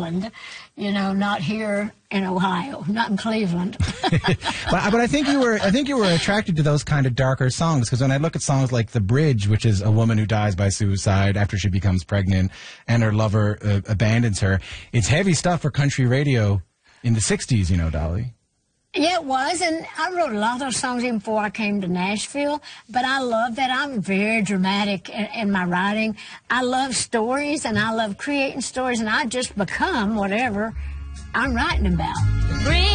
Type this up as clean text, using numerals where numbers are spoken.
Ireland, you know, not here in Ohio, not in Cleveland. But I think you were attracted to those kind of darker songs, because when I look at songs like The Bridge, which is a woman who dies by suicide after she becomes pregnant and her lover abandons her, it's heavy stuff for country radio in the 60s, you know, Dolly. Yeah, it was, and I wrote a lot of those songs even before I came to Nashville, but I love that. I'm very dramatic in my writing. I love stories, and I love creating stories, and I just become whatever I'm writing about.